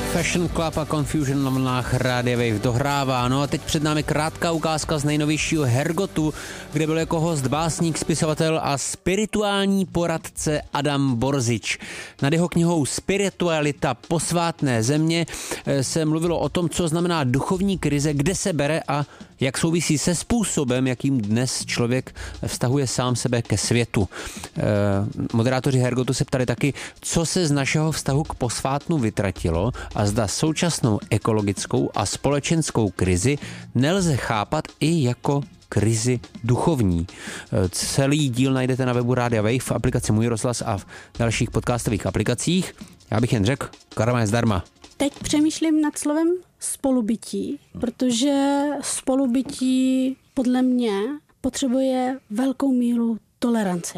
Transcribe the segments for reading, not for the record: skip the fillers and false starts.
Fashion Club a Confusion na vlnách Rádia Wave dohrává. No a teď před námi krátká ukázka z nejnovějšího Hergotu, kde byl jako host básník, spisovatel a spirituální poradce Adam Borzič. Nad jeho knihou Spiritualita posvátné země se mluvilo o tom, co znamená duchovní krize, kde se bere a jak souvisí se způsobem, jakým dnes člověk vztahuje sám sebe ke světu. Moderátoři Hergotu se ptali taky, co se z našeho vztahu k posvátnu vytratilo a zda současnou ekologickou a společenskou krizi nelze chápat i jako krizi duchovní. Celý díl najdete na webu Rádia Wave, v aplikaci Můj rozhlas a v dalších podcastových aplikacích. Já bych jen řekl, karma je zdarma. Teď přemýšlím nad slovem spolubytí, protože spolubytí podle mě potřebuje velkou míru tolerance,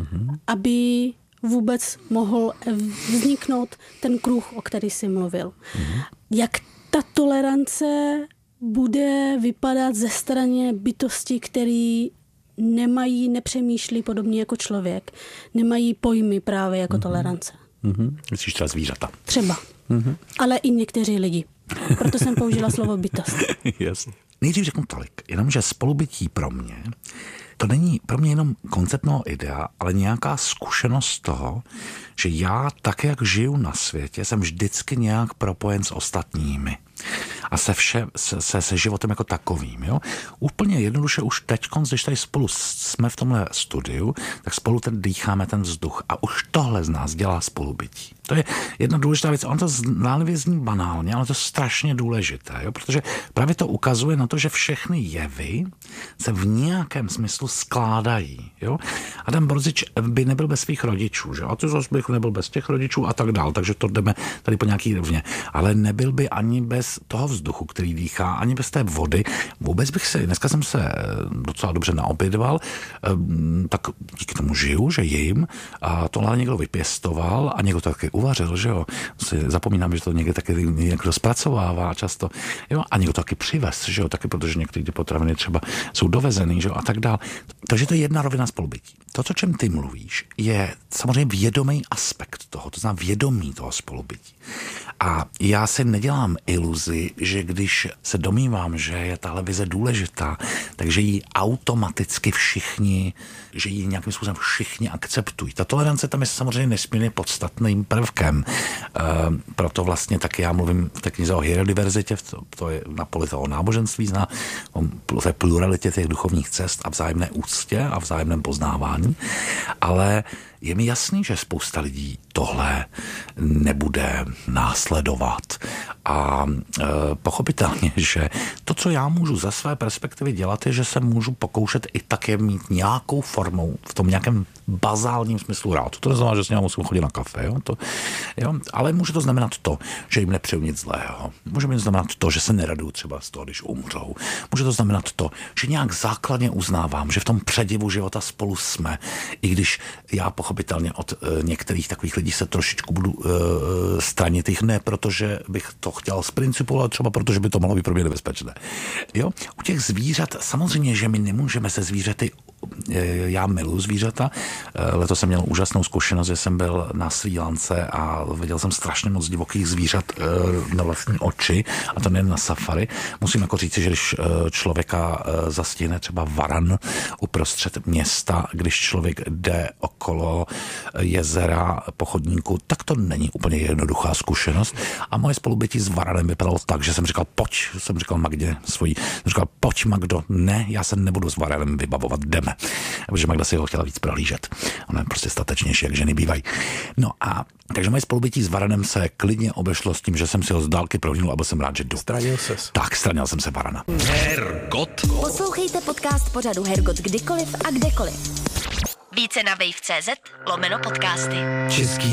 aby vůbec mohl vzniknout ten kruh, o který jsi mluvil. Jak ta tolerance bude vypadat ze strany bytosti, který nepřemýšlí podobně jako člověk, nemají pojmy právě jako tolerance. Myslíš třeba zvířata? Třeba. Ale i někteří lidi. Proto jsem použila slovo bytost. Jasně. Nejdřív řeknu tolik, jenomže spolubytí pro mě, to není pro mě jenom konceptného idea, ale nějaká zkušenost toho, že já tak, jak žiju na světě, jsem vždycky nějak propojen s ostatními. A se životem jako takovým. Jo? Úplně jednoduše už teď, když tady spolu jsme v tomhle studiu, tak spolu dýcháme ten vzduch. A už tohle z nás dělá spolubytí. To je jedna důležitá věc. On to zdánlivě zní banálně, ale to je strašně důležité. Jo? Protože právě to ukazuje na to, že všechny jevy se v nějakém smyslu skládají. Jo? Adam Borzič by nebyl bez svých rodičů. Že? A to zase bych nebyl bez těch rodičů a tak dál. Takže to jdeme tady po nějaký rovně. Ale nebyl by ani bez toho vzduchu, který dýchá, ani bez té vody. Vůbec dneska jsem se docela dobře naobědval, tak díky tomu žiju, že jim, a tohle někdo vypěstoval a někdo to taky uvařil, že jo. Zapomínám, že to někdo taky někdo zpracovává často, jo, a někdo to taky přivez, že jo, taky protože některé ty potraviny třeba jsou dovezený, že jo, a tak dál. Takže to je jedna rovina spolubytí. To, o čem ty mluvíš, je samozřejmě vědomý aspekt toho, to znamená vědomí toho spolubytí. A já si nedělám iluzi, že když se domnívám, že je tahle vize důležitá, takže ji automaticky že ji nějakým způsobem všichni akceptují. Ta tolerance tam je samozřejmě nesmírně podstatným prvkem. Proto vlastně taky já mluvím v té knize o hierodiverzitě, to je na poli toho náboženství, o té pluralitě těch duchovních cest a vzájemné úctě a vzájemném poznávání, ale je mi jasný, že spousta lidí tohle nebude následovat. A pochopitelně, že to, co já můžu ze své perspektivy dělat, je, že se můžu pokoušet i také mít nějakou formou, v tom nějakém bazálním smyslu rád. To neznamená, že s ním musím chodit na kafe, jo? Ale může to znamenat to, že jim nepřeju nic zlého. Může to znamenat to, že se neraduju třeba z toho, když umřou. Může to znamenat to, že nějak základně uznávám, že v tom předivu života spolu jsme, i když já pochopitelně od některých takových lidí se trošičku budu stranit jich, ne protože bych to chtěl z principu, ale třeba protože by to mohlo být pro mě nebezpečné. Jo? U těch zvířat samozřejmě, že my nemůžeme se zvířaty, já miluji zvířata. Letos jsem měl úžasnou zkušenost, že jsem byl na Srí Lance a viděl jsem strašně moc divokých zvířat na vlastní oči, a to nejen na safari. Musím jako říct, že když člověka zastihne třeba varan uprostřed města, když člověk jde okolo jezera po chodníku, tak to není úplně jednoduchá zkušenost. A moje spolubytí s varanem vypadalo tak, že jsem říkal, Magdě pojď Magdo, ne, já se nebudu s varanem vybavovat, jdeme. Protože Magda si ho chtěla víc prohlížet. Ona je prostě statečnější, jak ženy bývají. No a takže moje spolubytí s varanem se klidně obešlo s tím, že jsem si ho z dálky prohlídnul a byl jsem rád, že jdu. Stranil ses. Tak, stranil jsem se varana. Hergot. Poslouchejte podcast pořadu Hergot kdykoliv a kdekoliv. Více na wave.cz/podcasty. Český